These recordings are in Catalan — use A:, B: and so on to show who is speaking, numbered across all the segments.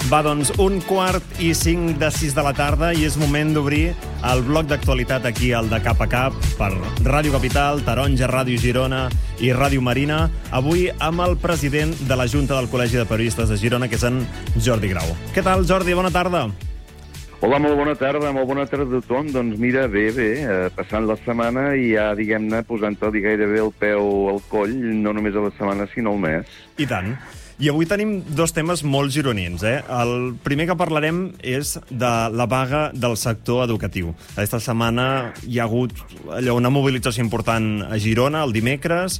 A: Va, doncs, 1:45 de 6 de la tarda i és moment d'obrir el bloc d'actualitat aquí, al de Cap a Cap, per Ràdio Capital, Taronja, Ràdio Girona i Ràdio Marina. Avui amb el president de la Junta del Col·legi de Periodistes de Girona, que és en Jordi Grau. Què tal, Jordi? Bona tarda.
B: Hola, molt bona tarda a tothom. Doncs mira, bé, passant la setmana i ja, diguem-ne, posant-li gairebé el peu al coll, no només a la setmana, sinó al mes.
A: I tant. I avui tenim dos temes molt gironins. El primer que parlarem és de la vaga del sector educatiu. Aquesta setmana hi ha hagut una mobilització important a Girona, el dimecres.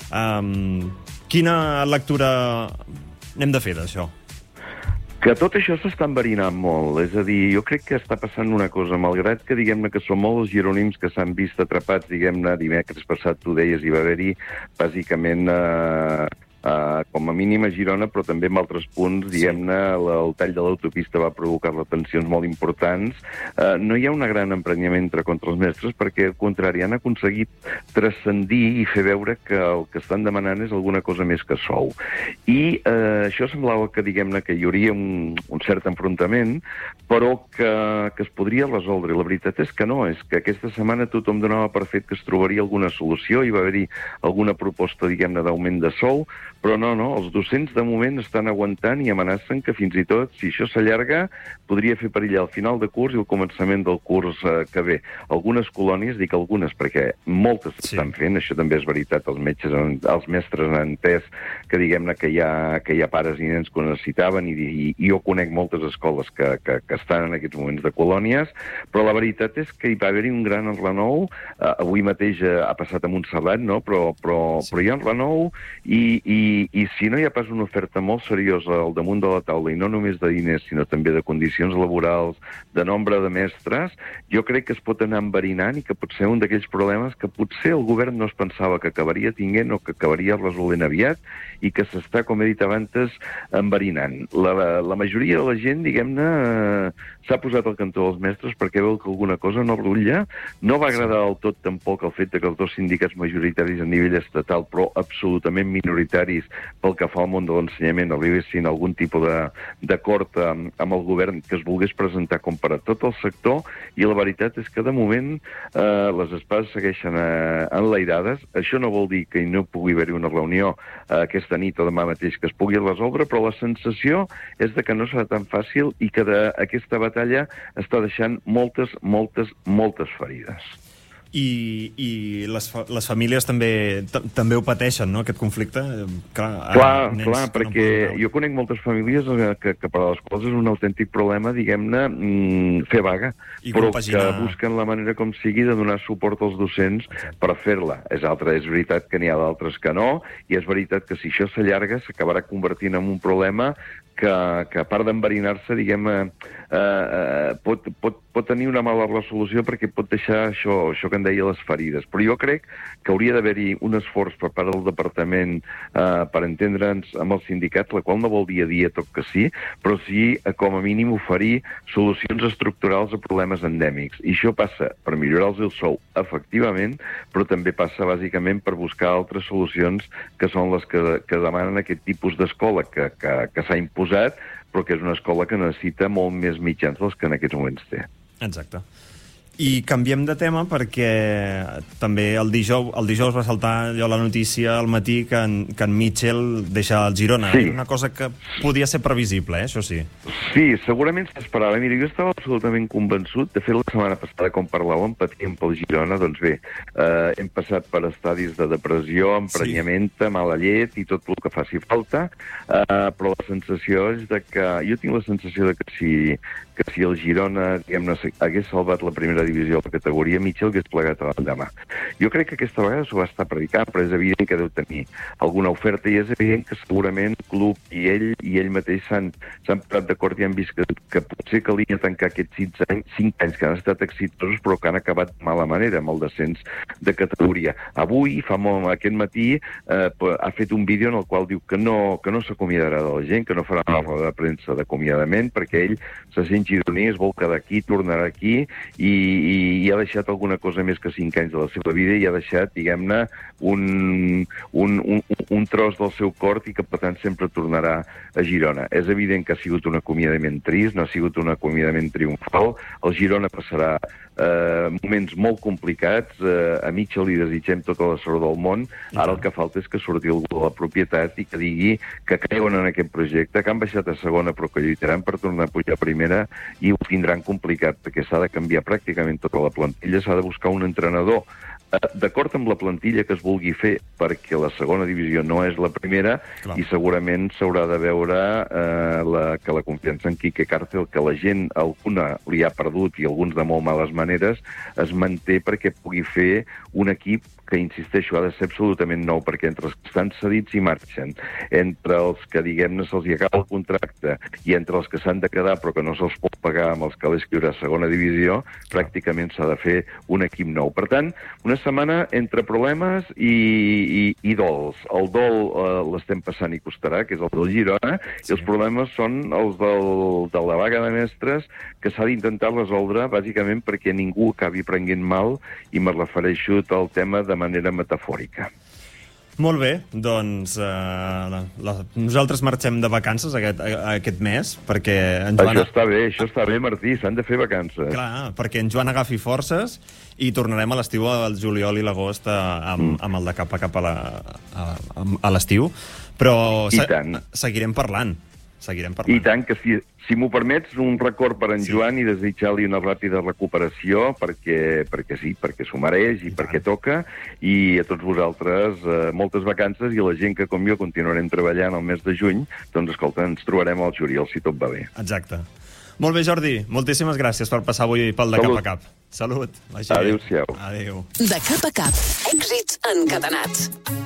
A: Quina lectura n'hem de fer d'això?
B: Que tot això s'està enverinant molt. És a dir, jo crec que està passant una cosa. Malgrat que, diguem-ne, que són molts els gironins que s'han vist atrapats, diguem-ne, dimecres passat, tu deies, hi va haver-hi, bàsicament, com a mínim a Girona, però també en altres punts, diguem-ne, el tall de l'autopista va provocar retencions molt importants. No hi ha un gran emprenyament contra els mestres perquè, al contrari, han aconseguit transcendir i fer veure que el que estan demanant és alguna cosa més que sou. I això semblava que, diguem-ne, que hi hauria un cert enfrontament, però que es podria resoldre. La veritat és que no, és que aquesta setmana tothom donava per fet que es trobaria alguna solució, hi va haver-hi alguna proposta, diguem-ne, d'augment de sou, però no, els docents de moment estan aguantant i amenacen que fins i tot, si això s'allarga, podria fer perillar el final de curs i el començament del curs que ve. Algunes colònies, dic algunes perquè moltes estan fent, això també és veritat, els mestres han entès que, diguem-ne, que hi ha pares i nens que ho necessitaven i jo conec moltes escoles que estan en aquests moments de colònies, però la veritat és que hi va haver-hi un gran renou, avui mateix ha passat a Montserrat, no? Però hi ha un renou i si no hi ha pas una oferta molt seriosa al damunt de la taula, i no només de diners, sinó també de condicions laborals, de nombre de mestres, jo crec que es pot anar enverinant i que pot ser un d'aquells problemes que potser el govern no es pensava que acabaria tinguent o que acabaria resolent aviat i que s'està, com he dit abans, enverinant. La majoria de la gent, diguem-ne, s'ha posat al cantó dels mestres perquè veu que alguna cosa no rutlla. No va agradar del tot tampoc el fet que els dos sindicats majoritaris a nivell estatal, però absolutament minoritaris pel que fa al món de l'ensenyament, arribessin a algun tipus d'acord amb el govern que es volgués presentar com per a tot el sector, i la veritat és que de moment les espades segueixen enlairades. Això no vol dir que no pugui haver-hi una reunió aquesta nit o demà mateix que es pugui resoldre, però la sensació és de que no serà tan fàcil i que aquesta batalla està deixant moltes ferides.
A: I les famílies també ho pateixen, no?, aquest conflicte?
B: Clar, perquè jo conec moltes famílies que per a les quals és un autèntic problema, diguem-ne, fer vaga, però que busquen la manera com sigui de donar suport als docents per fer-la. És veritat que n'hi ha d'altres que no, i és veritat que si això s'allarga s'acabarà convertint en un problema que a part d'enverinar-se, diguem-ne, pot tenir una mala resolució perquè pot deixar això que en deia les ferides. Però jo crec que hauria d'haver-hi un esforç per part del departament per entendre'ns amb els sindicats, la qual no vol dir a dia tot que sí, però sí, com a mínim, oferir solucions estructurals a problemes endèmics. I això passa per millorar el sou, efectivament, però també passa, bàsicament, per buscar altres solucions que són les que demanen aquest tipus d'escola que s'ha imposat, però que és una escola que necessita molt més mitjans dels que en aquests moments té.
A: Exacte. I canviem de tema perquè també el dijous va saltar la notícia al matí que en Mitchell deixa el Girona. Sí. Una cosa que podia ser previsible, això sí.
B: Sí, segurament s'esperava. Mira, jo estava absolutament convençut. De fet, la setmana passada, com parlàvem, patíem pel Girona, doncs bé, hem passat per estadis de depressió, emprenyamenta, mala llet i tot el que faci falta, però la sensació és de que... Jo tinc la sensació de que si el Girona, diguem-ne, hagués salvat la primera divisió de la categoria, Mitchell hagués plegat a l'endemà. Jo crec que aquesta vegada s'ho va estar predicant, però és evident que deu tenir alguna oferta i és evident que segurament el club i ell mateix s'han posat d'acord i han vist que potser calia tancar aquests 5 anys que han estat exitosos però que han acabat de mala manera amb el descens de categoria. Avui, aquest matí, ha fet un vídeo en el qual diu que no s'acomiadarà de la gent, que no farà una roda de premsa d'acomiadament perquè ell se sent 100% gironí, es vol quedar aquí, tornarà aquí, i ha deixat alguna cosa més que 5 anys de la seva vida, i ha deixat, diguem-ne, un tros del seu cor i que, per tant, sempre tornarà a Girona. És evident que ha sigut un acomiadament trist, no ha sigut un acomiadament triomfal. El Girona passarà moments molt complicats, a Mitchell li desitgem tota la sort del món. Ara el que falta és que surti algú de la propietat i que digui que creuen en aquest projecte, que han baixat a segona però que lluitaran per tornar a pujar a primera, i ho tindran complicat perquè s'ha de canviar pràcticament tota la plantilla, s'ha de buscar un entrenador d'acord amb la plantilla que es vulgui fer, perquè la segona divisió no és la primera. Clar. I segurament s'haurà de veure que la confiança en Quique Cárcel, que la gent alguna li ha perdut i alguns de molt males maneres, es manté perquè pugui fer un equip que, insisteixo, ha de ser absolutament nou, perquè entre els que estan cedits i marxen, entre els que, diguem-ne, se'ls hi acaba el contracte, i entre els que s'han de quedar però que no se'ls pot pagar amb els calés que hi haurà a segona divisió, pràcticament s'ha de fer un equip nou. Per tant, una setmana entre problemes i dols. El dol l'estem passant i costarà, que és el del Girona, i els problemes són els de la vaga de mestres, que s'ha d'intentar resoldre, bàsicament perquè ningú acabi prenguent mal, i me refereixo al tema de manera metafòrica.
A: Molt bé, doncs nosaltres marxem de vacances aquest mes, perquè en Joan...
B: Això està bé, Martí, s'han de fer vacances.
A: Clar, perquè en Joan agafi forces i tornarem a l'estiu, al juliol i l'agost, amb el de cap a cap a l'estiu, però seguirem parlant.
B: I tant, que si m'ho permets, un record per en Joan i desitjar-li una ràpida recuperació, perquè sí, perquè s'ho mereix i perquè toca, i a tots vosaltres moltes vacances, i la gent que, com jo, continuarem treballant el mes de juny, doncs, escolta, ens trobarem al juliol, si tot va bé.
A: Exacte. Molt bé, Jordi, moltíssimes gràcies per passar avui pel De Cap a Cap. Salut.
B: Adéu-siau.
A: Adéu.
C: De Cap a Cap, èxits encadenats.